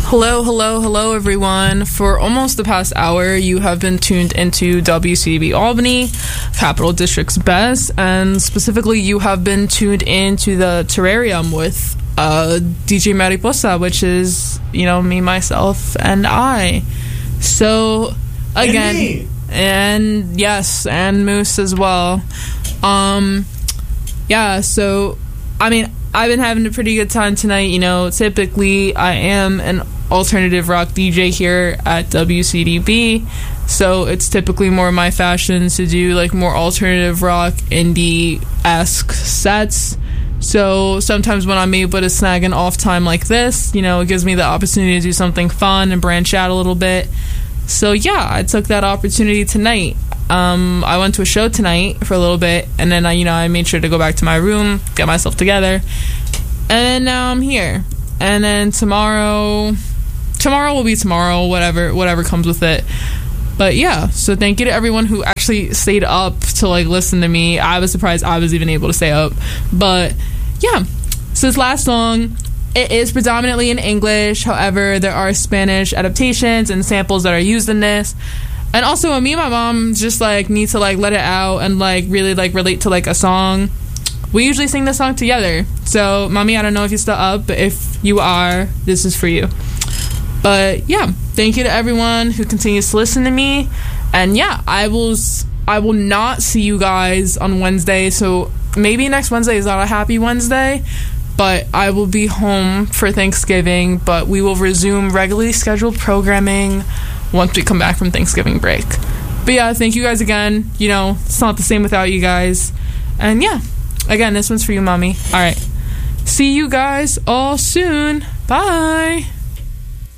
Hello, hello, hello, everyone. For almost the past hour, you have been tuned into WCB Albany, Capital District's best, and specifically, you have been tuned into the Terrarium with DJ Mariposa, which is, me, myself, and I. So, again, and yes, and Moose as well. So, I've been having a pretty good time tonight. Typically I am an alternative rock DJ here at WCDB, so it's typically more my fashion to do like more alternative rock, indie-esque sets. So sometimes when I'm able to snag an off time like this, it gives me the opportunity to do something fun and branch out a little bit. So yeah, I took that opportunity tonight. I went to a show tonight for a little bit, and then I made sure to go back to my room, get myself together, and now I'm here. And then tomorrow will be tomorrow, whatever comes with it. But yeah, so thank you to everyone who actually stayed up to listen to me. I was surprised I was even able to stay up. But yeah, so this last song, it is predominantly in English. However, there are Spanish adaptations and samples that are used in this. And also, me and my mom just need to let it out and really relate to a song. We usually sing this song together. So, Mommy, I don't know if you're still up, but if you are, this is for you. But yeah, thank you to everyone who continues to listen to me. And yeah, I will not see you guys on Wednesday. So maybe next Wednesday is not a happy Wednesday, but I will be home for Thanksgiving. But we will resume regularly scheduled programming once we come back from Thanksgiving break. But yeah, thank you guys again. It's not the same without you guys. And yeah, again, this one's for you, Mommy. All right. See you guys all soon. Bye.